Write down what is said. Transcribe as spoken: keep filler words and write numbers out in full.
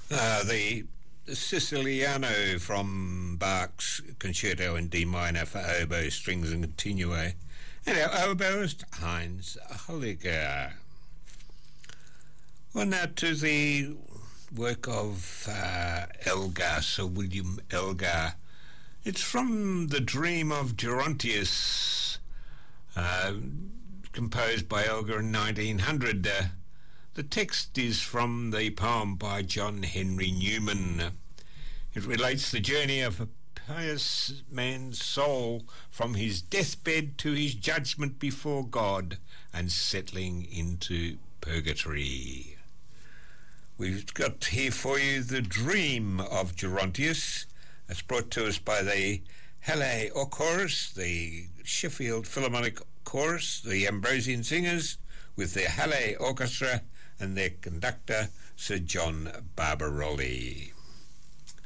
Uh, the Siciliano from Bach's Concerto in D minor for oboe, strings and continue. And our oboist, Heinz Holliger. Well, now to the work of uh, Elgar, Sir William Elgar. It's from The Dream of Gerontius, uh, composed by Elgar in nineteen hundred. Uh, the text is from the poem by John Henry Newman. It relates the journey of a pious man's soul from his deathbed to his judgment before God and settling into purgatory. We've got here for you The Dream of Gerontius. It's brought to us by the Halle Chorus, the Sheffield Philharmonic Chorus, the Ambrosian Singers, with their Halle Orchestra and their conductor, Sir John Barbarolli.